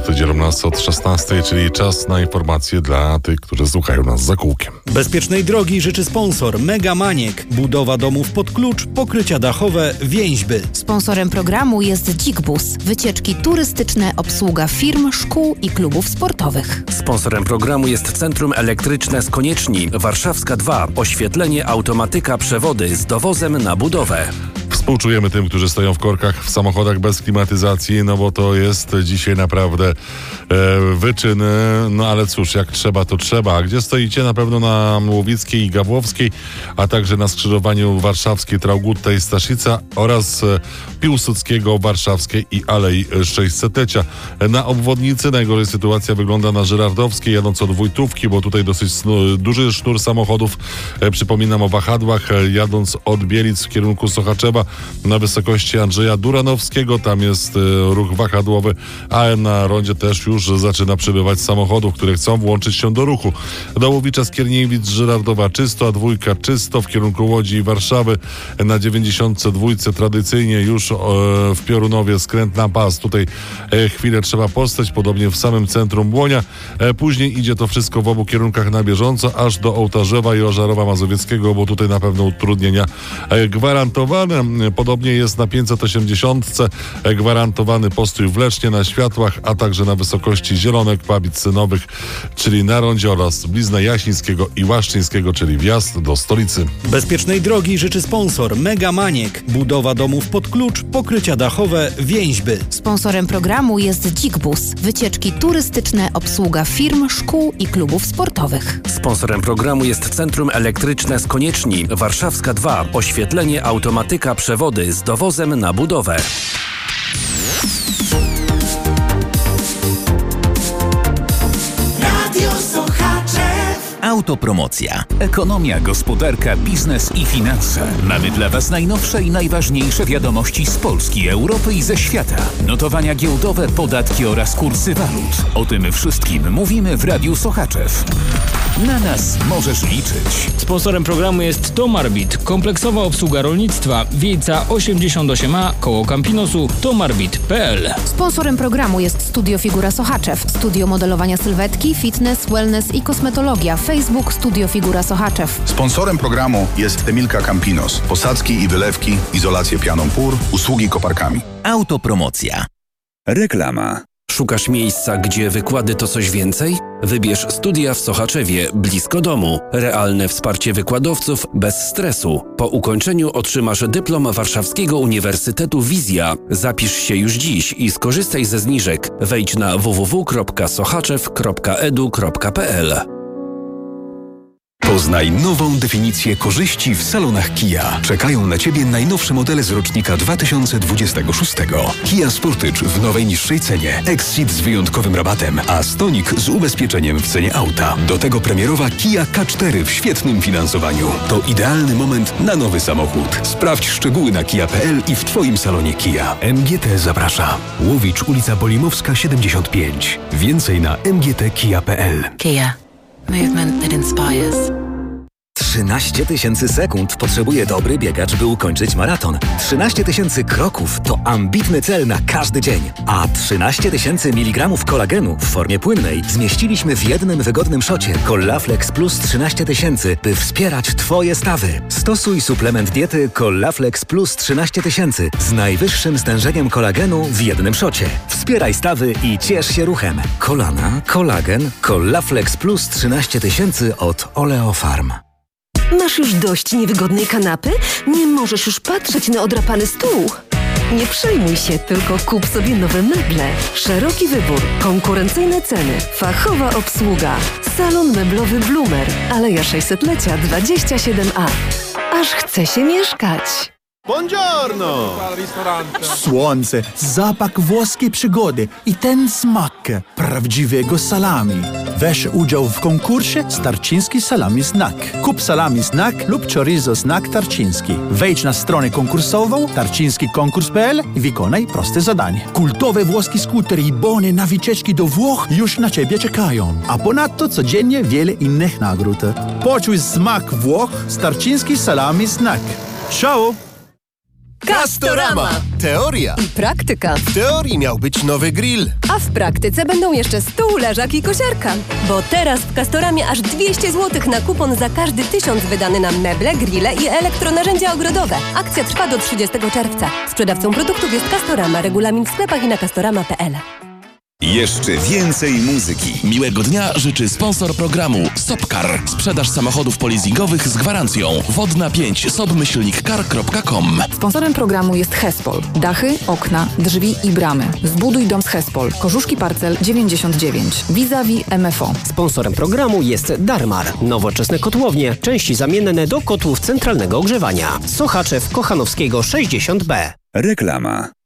minuty dzielą nas od 16, czyli czas na informacje dla tych, którzy słuchają nas za kółkiem. Bezpiecznej drogi życzy sponsor Mega Maniek. Budowa domów pod klucz, pokrycia dachowe, więźby. Sponsorem programu jest Dzik-Bus. Wycieczki turystyczne, obsługa firm, szkół i klubów sportowych. Sponsorem programu jest Centrum Elektryczne z Konieczni, Warszawska 2. Oświetlenie, automatyka, przewody z dowozem na budowę. Współczujemy tym, którzy stoją w korkach w samochodach bez klimatyzacji, no bo to jest dzisiaj naprawdę wyczyn, no ale cóż, jak trzeba, to trzeba. A gdzie stoicie? Na pewno na Łowickiej i Gawłowskiej, a także na skrzyżowaniu Warszawskiej, Traugutta i Staszica oraz Piłsudskiego, Warszawskiej i Alei 600-lecia. Na obwodnicy najgorzej sytuacja wygląda na Żyrardowskiej, jadąc od Wójtówki, bo tutaj dosyć duży sznur samochodów. Przypominam o wahadłach, jadąc od Bielic w kierunku Sochaczewa na wysokości Andrzeja Duranowskiego. Tam jest ruch wahadłowy, a na rondzie też już zaczyna przybywać samochodów, które chcą włączyć się do ruchu. Do Łowicza, Skierniewic, Żyrardowa czysto, a dwójka czysto w kierunku Łodzi i Warszawy. Na 92 tradycyjnie już w Piorunowie skręt na pas. Tutaj chwilę trzeba postać, podobnie w samym centrum Błonia. Później idzie to wszystko w obu kierunkach na bieżąco, aż do Ołtarzewa i Ożarowa Mazowieckiego, bo tutaj na pewno utrudnienia gwarantowane. Podobnie jest na 580, gwarantowany postój w Lesznie na światłach, a także na wysokości Zielonek, Pabic Synowych, czyli na rondzie oraz blizna Jasińskiego i Łaszczyńskiego, czyli wjazd do stolicy. Bezpiecznej drogi życzy sponsor Mega Maniek. Budowa domów pod klucz, pokrycia dachowe, więźby. Sponsorem programu jest Dzik-Bus. Wycieczki turystyczne, obsługa firm, szkół i klubów sportowych. Sponsorem programu jest Centrum Elektryczne z Konieczni, Warszawska 2. Oświetlenie, automatyka, przewody z dowozem na budowę. Autopromocja. Ekonomia, gospodarka, biznes i finanse. Mamy dla Was najnowsze i najważniejsze wiadomości z Polski, Europy i ze świata. Notowania giełdowe, podatki oraz kursy walut. O tym wszystkim mówimy w Radiu Sochaczew. Na nas możesz liczyć. Sponsorem programu jest Tomarbit, kompleksowa obsługa rolnictwa, Wiejca 88A, koło Campinosu, tomarbit.pl. Sponsorem programu jest Studio Figura Sochaczew, studio modelowania sylwetki, fitness, wellness i kosmetologia. Facebook Studio Figura Sochaczew. Sponsorem programu jest Emilka Campinos. Posadzki i wylewki, izolację pianą pór, usługi koparkami. Autopromocja. Reklama. Szukasz miejsca, gdzie wykłady to coś więcej? Wybierz studia w Sochaczewie, blisko domu. Realne wsparcie wykładowców bez stresu. Po ukończeniu otrzymasz dyplom Warszawskiego Uniwersytetu Wizja. Zapisz się już dziś i skorzystaj ze zniżek. Wejdź na www.sochaczew.edu.pl. Poznaj nową definicję korzyści w salonach Kia. Czekają na Ciebie najnowsze modele z rocznika 2026. Kia Sportage w nowej niższej cenie, Exit z wyjątkowym rabatem, a Stonic z ubezpieczeniem w cenie auta. Do tego premierowa Kia K4 w świetnym finansowaniu. To idealny moment na nowy samochód. Sprawdź szczegóły na kia.pl i w Twoim salonie Kia. MGT zaprasza. Łowicz, ulica Bolimowska 75. Więcej na mgtkia.pl. Kia. Movement that inspires. 13 000 sekund potrzebuje dobry biegacz, by ukończyć maraton. 13 000 kroków to ambitny cel na każdy dzień. A 13 000 mg kolagenu w formie płynnej zmieściliśmy w jednym wygodnym szocie. Collaflex Plus 13 000, by wspierać Twoje stawy. Stosuj suplement diety Collaflex Plus 13 000 z najwyższym stężeniem kolagenu w jednym szocie. Wspieraj stawy i ciesz się ruchem. Kolana, kolagen, Collaflex Plus 13 000 od Oleofarm. Masz już dość niewygodnej kanapy? Nie możesz już patrzeć na odrapany stół? Nie przejmuj się, tylko kup sobie nowe meble. Szeroki wybór, konkurencyjne ceny, fachowa obsługa. Salon meblowy Bloomer, Aleja 600-lecia 27A. Aż chce się mieszkać. Buongiorno! Słońce, zapach włoskiej przygody i ten smak prawdziwego salami. Weź udział w konkursie Tarczyński Salami Snack. Kup salami snack lub chorizo snack tarczyński. Wejdź na stronę konkursową tarczyńskikonkurs.pl i wykonaj proste zadanie. Kultowe włoskie skutery i bony na wycieczki do Włoch już na Ciebie czekają. A ponadto codziennie wiele innych nagród. Poczuj smak Włoch z Tarczyński Salami Snack. Ciao! Castorama. Teoria i praktyka. W teorii miał być nowy grill, A w praktyce będą jeszcze stół, leżak i kosiarka. Bo teraz w Castoramie aż 200 zł na kupon za każdy 1000 wydany na meble, grille i elektronarzędzia ogrodowe. Akcja trwa do 30 czerwca. Sprzedawcą produktów jest Castorama. Regulamin w sklepach i na castorama.pl. Jeszcze więcej muzyki. Miłego dnia życzy sponsor programu Sopcar. Sprzedaż samochodów polizingowych z gwarancją. Wodna 5 sop-car.com. Sponsorem programu jest Hespol. Dachy, okna, drzwi i bramy. Zbuduj dom z Hespol. Korzuszki Parcel 99. Vis-a-vis MFO. Sponsorem programu jest Darmar. Nowoczesne kotłownie. Części zamienne do kotłów centralnego ogrzewania. Sochaczew Kochanowskiego 60B. Reklama.